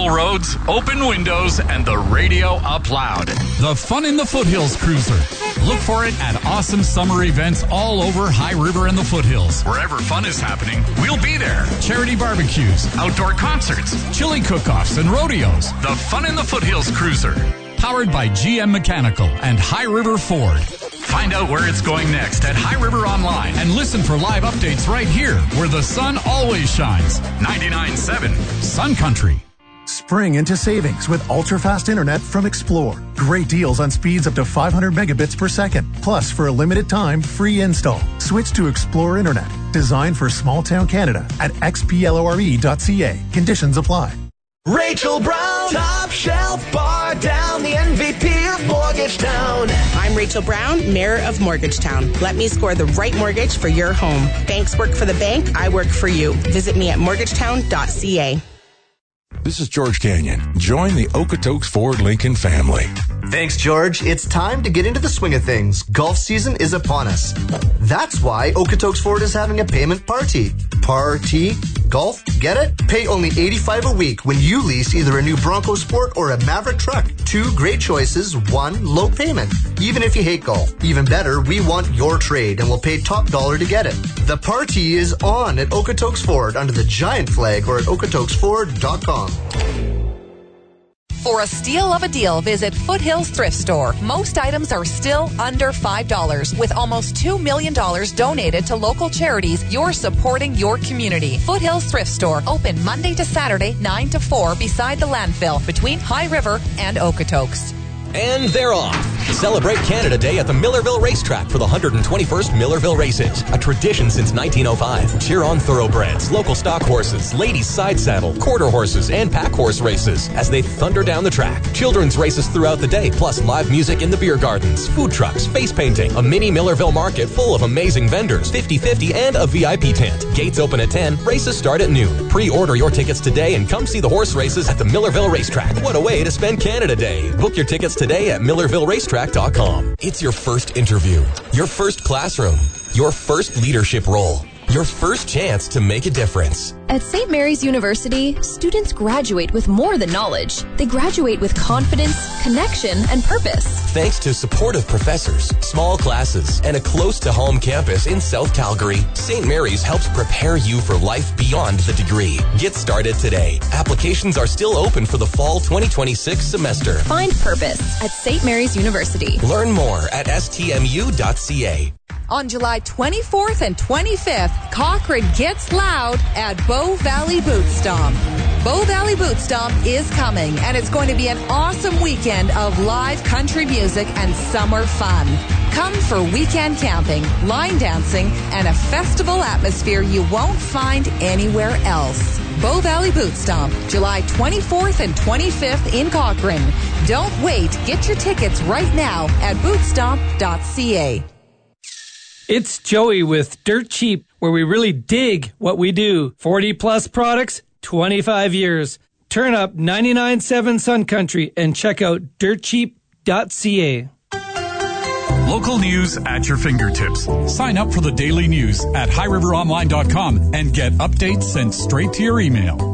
level roads, open windows, and the radio up loud. The Fun in the Foothills Cruiser. Look for it at awesome summer events all over High River and the Foothills. Wherever fun is happening, we'll be there. Charity barbecues, outdoor concerts, chili cook-offs, and rodeos. The Fun in the Foothills Cruiser. Powered by GM Mechanical and High River Ford. Find out where it's going next at High River Online and listen for live updates right here where the sun always shines. 99.7 Sun Country. Spring into savings with ultra-fast internet from Explore. Great deals on speeds up to 500 megabits per second. Plus, for a limited time, free install. Switch to Explore Internet. Designed for small-town Canada at xplore.ca. Conditions apply. Rachel Brown, top shelf bar down, the MVP of Mortgagetown. I'm Rachel Brown, Mayor of Mortgagetown. Let me score the right mortgage for your home. Banks work for the bank, I work for you. Visit me at mortgagetown.ca. This is George Canyon. Join the Okotoks Ford Lincoln family. Thanks, George. It's time to get into the swing of things. Golf season is upon us. That's why Okotoks Ford is having a payment party. Party? Golf? Get it? Pay only $85 a week when you lease either a new Bronco Sport or a Maverick truck. 2 great choices, 1 low payment. Even if you hate golf. Even better, we want your trade and we'll pay top dollar to get it. The party is on at Okotoks Ford under the giant flag or at okotokesford.com. For a steal of a deal, visit Foothills Thrift Store. Most items are still under $5. With almost $2 million donated to local charities, you're supporting your community. Foothills Thrift Store, open Monday to Saturday, 9 to 4, beside the landfill, between High River and Okotoks. And they're off. Celebrate Canada Day at the Millerville Racetrack for the 121st Millerville Races. A tradition since 1905. Cheer on thoroughbreds, local stock horses, ladies side saddle, quarter horses, and pack horse races as they thunder down the track. Children's races throughout the day, plus live music in the beer gardens, food trucks, face painting, a mini Millerville market full of amazing vendors, 50-50, and a VIP tent. Gates open at 10, races start at noon. Pre-order your tickets today and come see the horse races at the Millerville Racetrack. What a way to spend Canada Day. Book your tickets today at MillervilleRacetrack.com. It's your first interview, your first classroom, your first leadership role, your first chance to make a difference. At St. Mary's University, students graduate with more than knowledge. They graduate with confidence, connection, and purpose. Thanks to supportive professors, small classes, and a close-to-home campus in South Calgary, St. Mary's helps prepare you for life beyond the degree. Get started today. Applications are still open for the fall 2026 semester. Find purpose at St. Mary's University. Learn more at stmu.ca. On July 24th and 25th, Cochrane gets loud at Bow Valley Boot Stomp. Bow Valley Boot Stomp is coming, and it's going to be an awesome weekend of live country music and summer fun. Come for weekend camping, line dancing, and a festival atmosphere you won't find anywhere else. Bow Valley Boot Stomp, July 24th and 25th in Cochrane. Don't wait. Get your tickets right now at bootstomp.ca. It's Joey with Dirt Cheap, where we really dig what we do. 40-plus products, 25 years. Turn up 99.7 Sun Country and check out dirtcheap.ca. Local news at your fingertips. Sign up for the daily news at highriveronline.com and get updates sent straight to your email.